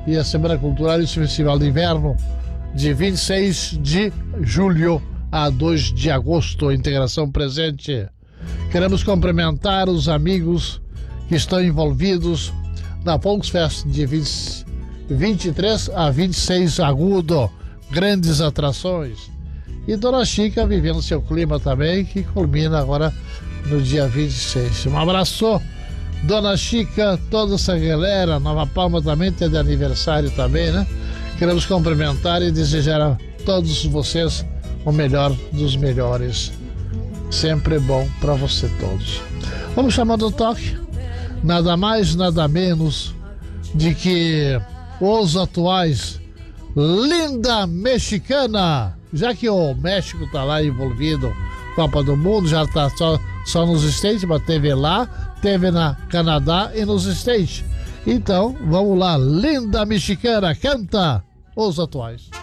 e a Semana Cultural e o Festival de Inverno de 26 de julho a 2 de agosto. Integração presente. Queremos cumprimentar os amigos que estão envolvidos na Volksfest de 23 a 26 agudo. Grandes atrações. E Dona Chica vivendo seu clima também, que culmina agora no dia 26. Um abraço, Dona Chica, toda essa galera. Nova Palma também tem de aniversário também, né? Queremos cumprimentar e desejar a todos vocês o melhor dos melhores. Sempre bom para você todos. Vamos chamando o toque. Nada mais, nada menos de que os atuais Linda Mexicana. Já que o México tá lá envolvido, Copa do Mundo, já tá só nos States, mas teve lá, teve na Canadá e nos States. Então, vamos lá, Linda Mexicana, canta os atuais.